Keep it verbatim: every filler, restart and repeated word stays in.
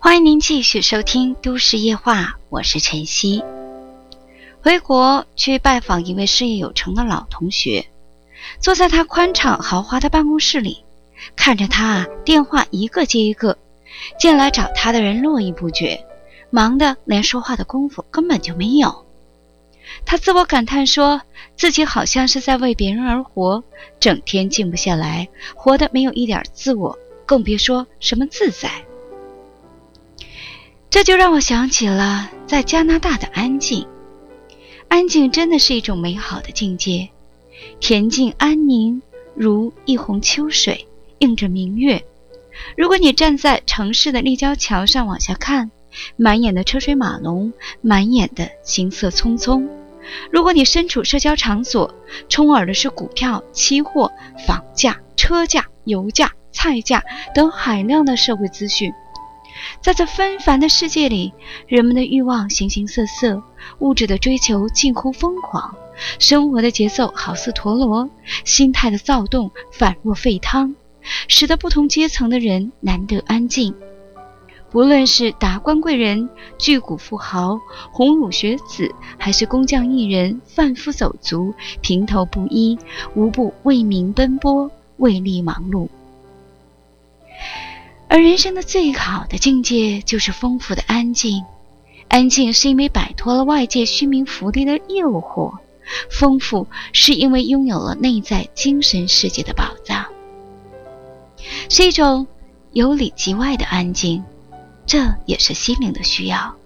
欢迎您继续收听《都市夜话》，我是晨曦。回国去拜访一位事业有成的老同学，坐在他宽敞豪华的办公室里，看着他啊，电话一个接一个，进来找他的人络绎不绝，忙得连说话的功夫根本就没有。他自我感叹说，自己好像是在为别人而活，整天静不下来，活得没有一点自我，更别说什么自在。这就让我想起了在加拿大的安静。安静真的是一种美好的境界，恬静安宁，如一泓秋水，映着明月。如果你站在城市的立交桥上往下看，满眼的车水马龙，满眼的行色匆匆。如果你身处社交场所，充耳的是股票、期货、房价、车价、油价、菜价等海量的社会资讯。在这纷繁的世界里，人们的欲望形形色色，物质的追求近乎疯狂，生活的节奏好似陀螺，心态的躁动反若沸汤，使得不同阶层的人难得安静。无论是达官贵人、巨贾富豪、鸿儒学子，还是工匠艺人、贩夫走卒，平头不一，无不为民奔波，为利忙碌。而人生的最好的境界就是丰富的安静。安静是因为摆脱了外界虚名浮利的诱惑，丰富是因为拥有了内在精神世界的宝藏，是一种由里及外的安静，这也是心灵的需要。